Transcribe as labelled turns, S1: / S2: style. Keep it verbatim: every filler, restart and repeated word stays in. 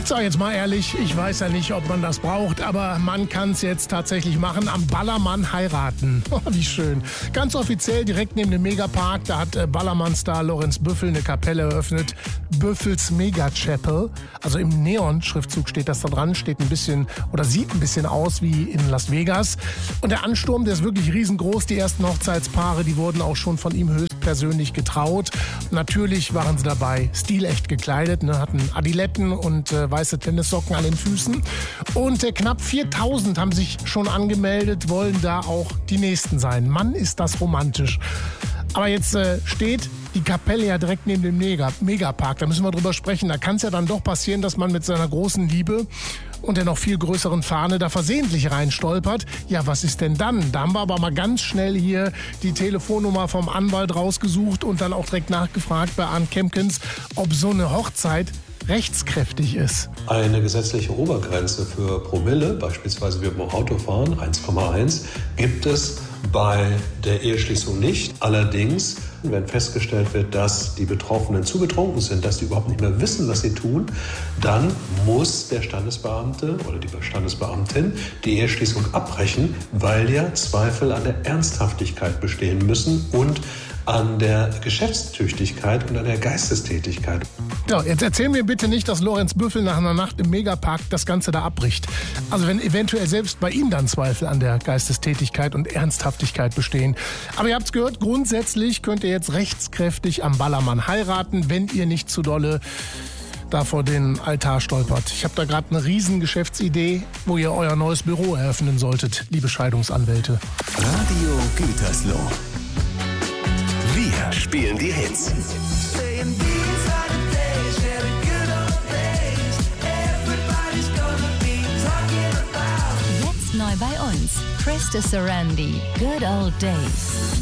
S1: So, jetzt mal ehrlich, ich weiß ja nicht, ob man das braucht, aber man kann es jetzt tatsächlich machen. Am Ballermann heiraten. Oh, wie schön. Ganz offiziell direkt neben dem Megapark, da hat äh, Ballermann-Star Lorenz Büffel eine Kapelle eröffnet. Büffels Mega Chapel. Also im Neon-Schriftzug steht das da dran, steht ein bisschen oder sieht ein bisschen aus wie in Las Vegas. Und der Ansturm, der ist wirklich riesengroß. Die ersten Hochzeitspaare, die wurden auch schon von ihm höchstpersönlich getraut. Natürlich waren sie dabei stilecht gekleidet, ne, hatten Adiletten und äh, weiße Tennissocken an den Füßen. Und äh, knapp viertausend haben sich schon angemeldet, wollen da auch die Nächsten sein. Mann, ist das romantisch. Aber jetzt äh, steht die Kapelle ja direkt neben dem Mega- Megapark. Da müssen wir drüber sprechen. Da kann es ja dann doch passieren, dass man mit seiner großen Liebe und der noch viel größeren Fahne da versehentlich reinstolpert. Ja, was ist denn dann? Da haben wir aber mal ganz schnell hier die Telefonnummer vom Anwalt rausgesucht und dann auch direkt nachgefragt bei Arndt Kempkens, ob so eine Hochzeit rechtskräftig ist.
S2: Eine gesetzliche Obergrenze für Promille, beispielsweise wir beim Autofahren, eins Komma eins, gibt es bei der Eheschließung nicht. Allerdings, wenn festgestellt wird, dass die Betroffenen zu betrunken sind, dass sie überhaupt nicht mehr wissen, was sie tun, dann muss der Standesbeamte oder die Standesbeamtin die Eheschließung abbrechen, weil ja Zweifel an der Ernsthaftigkeit bestehen müssen und an der Geschäftstüchtigkeit und an der Geistestätigkeit.
S1: Ja, jetzt erzähl mir bitte nicht, dass Lorenz Büffel nach einer Nacht im Megapark das Ganze da abbricht. Also wenn eventuell selbst bei ihm dann Zweifel an der Geistestätigkeit und Ernsthaftigkeit bestehen. Aber ihr habt's gehört, grundsätzlich könnt ihr jetzt rechtskräftig am Ballermann heiraten, wenn ihr nicht zu dolle da vor den Altar stolpert. Ich habe da gerade eine riesen Geschäftsidee, wo ihr euer neues Büro eröffnen solltet, liebe Scheidungsanwälte.
S3: Radio Gütersloh. Wir spielen die Hits.
S4: Jetzt neu bei uns. Krista Sarandi, Good Old Days.